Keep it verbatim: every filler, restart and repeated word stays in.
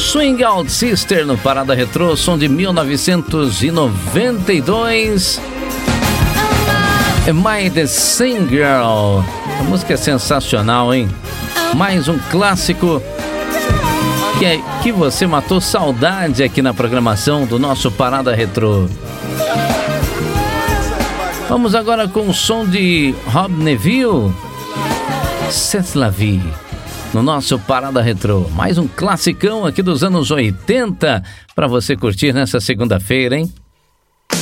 Swing Out Sister no Parada Retrô, som de mil novecentos e noventa e dois. Am I the Same Girl? A música é sensacional, hein? Mais um clássico que, é, que você matou saudade aqui na programação do nosso Parada Retrô. Vamos agora com o som de Rob Neville, C'est la vie, no nosso Parada Retrô. Mais um classicão aqui dos anos oitenta para você curtir nessa segunda-feira, hein?